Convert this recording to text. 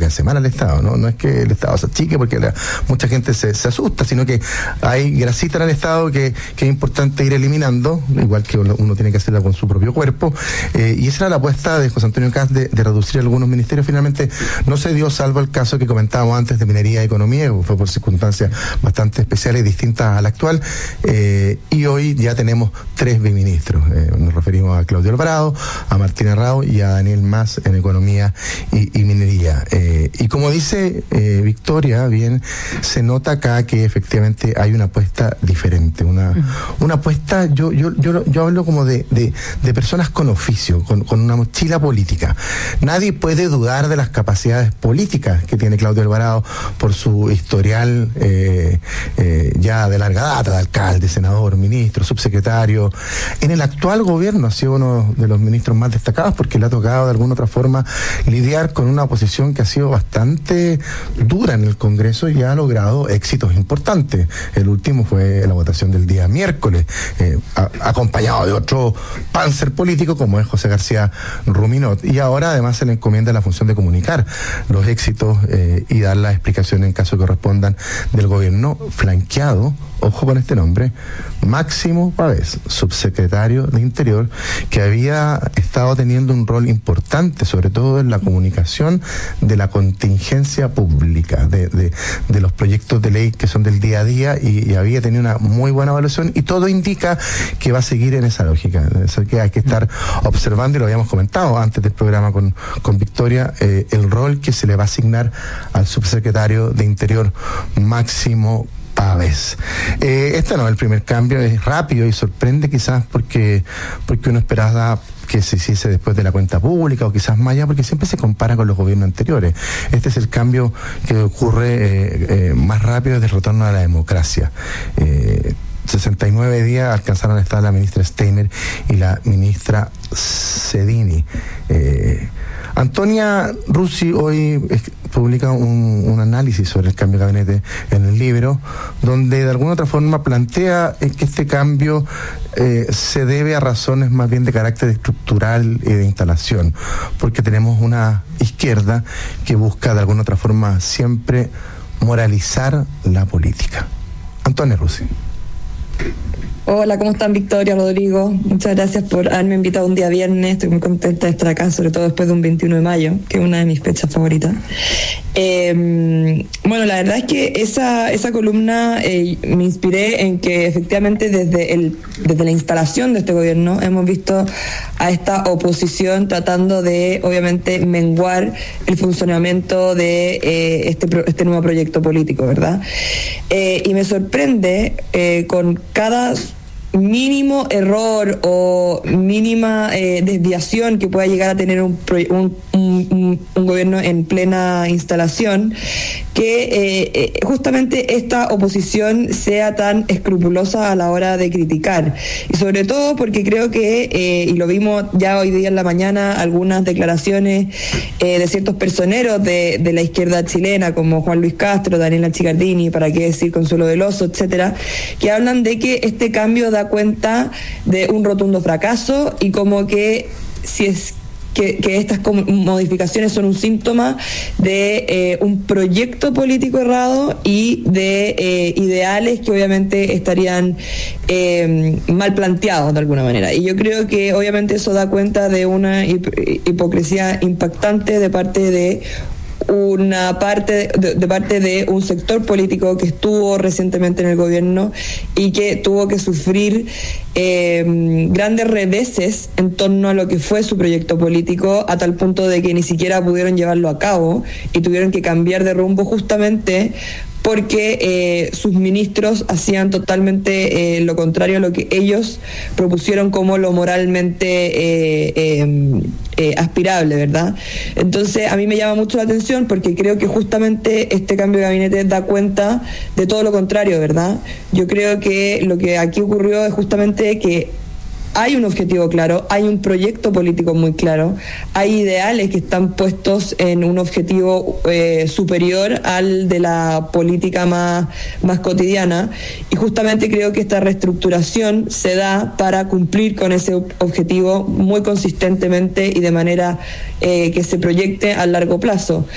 hace mal al Estado, ¿no? No es que el Estado se achique porque mucha gente se asusta, sino que hay grasita en el Estado que es importante ir eliminando, igual que uno tiene que hacerla con su propio cuerpo, y esa era la apuesta de José Antonio Kast de reducir algunos ministerios. Finalmente no se dio, salvo el caso que comentábamos antes de Minería y Economía, que fue por circunstancias bastante especiales y distintas a la actual, y hoy ya tenemos 3 biministros. Nos referimos a Claudio Alvarado, a Martín Arrau y a Daniel Mas en Economía y Minería. Y como dice Victoria, bien, se nota acá que efectivamente hay una apuesta diferente, una apuesta, yo hablo como de personas con oficio, con una mochila política. Nadie puede dudar de las capacidades políticas que tiene Claudio Alvarado por su historial ya de larga data, de alcalde, senador, ministro, subsecretario. En el actual gobierno ha sido uno de los ministros más destacados porque le ha tocado de alguna otra forma lidiar con una oposición que ha sido bastante dura en el Congreso y ha logrado éxitos importantes. El último fue la votación del día miércoles, acompañado de otro pánzer político como es José García Ruminot, y ahora además se le encomienda la función de comunicar los éxitos y dar las explicaciones en caso que correspondan del gobierno, flanqueado, ojo con este nombre, Máximo Pavés, subsecretario de Interior, que había estado teniendo un rol importante, sobre todo en la comunicación de la contingencia pública, de los proyectos de ley que son del día a día, y había tenido una muy buena evaluación, y todo indica que va a seguir en esa lógica. Eso que hay que estar observando, y lo habíamos comentado antes del programa con Victoria, el rol que se le va a asignar al subsecretario de Interior, Máximo Pavés. Este no es el primer cambio, es rápido y sorprende quizás porque uno esperaba que se hiciese después de la cuenta pública o quizás más allá, porque siempre se compara con los gobiernos anteriores. Este es el cambio que ocurre más rápido del retorno a la democracia. 69 días alcanzaron a estar la ministra Steiner y la ministra Sedini. Antonia Russi hoy publica un análisis sobre el cambio de gabinete en el libro, donde de alguna otra forma plantea que este cambio se debe a razones más bien de carácter estructural y de instalación, porque tenemos una izquierda que busca de alguna otra forma siempre moralizar la política. Antonia Russi. Hola, ¿cómo están, Victoria, Rodrigo? Muchas gracias por haberme invitado un día viernes. Estoy muy contenta de estar acá, sobre todo después de un 21 de mayo, que es una de mis fechas favoritas. Bueno, la verdad es que esa columna me inspiré en que efectivamente desde la instalación de este gobierno hemos visto a esta oposición tratando de, obviamente, menguar el funcionamiento de este nuevo proyecto político, ¿verdad? Y me sorprende con cada mínimo error o mínima desviación que pueda llegar a tener un gobierno en plena instalación, que justamente esta oposición sea tan escrupulosa a la hora de criticar. Y sobre todo porque creo que, y lo vimos ya hoy día en la mañana, algunas declaraciones de ciertos personeros de la izquierda chilena, como Juan Luis Castro, Daniela Chicardini, para qué decir Consuelo Veloso, etcétera, que hablan de que este cambio da cuenta de un rotundo fracaso, y como que si es que estas modificaciones son un síntoma de un proyecto político errado y de ideales que obviamente estarían mal planteados de alguna manera. Y yo creo que obviamente eso da cuenta de una hipocresía impactante de parte de un sector político que estuvo recientemente en el gobierno y que tuvo que sufrir grandes reveses en torno a lo que fue su proyecto político, a tal punto de que ni siquiera pudieron llevarlo a cabo y tuvieron que cambiar de rumbo justamente porque sus ministros hacían totalmente lo contrario a lo que ellos propusieron como lo moralmente aspirable, ¿verdad? Entonces a mí me llama mucho la atención porque creo que justamente este cambio de gabinete da cuenta de todo lo contrario, ¿verdad? Yo creo que lo que aquí ocurrió es justamente que hay un objetivo claro, hay un proyecto político muy claro, hay ideales que están puestos en un objetivo superior al de la política más cotidiana, y justamente creo que esta reestructuración se da para cumplir con ese objetivo muy consistentemente y de manera que se proyecte a largo plazo.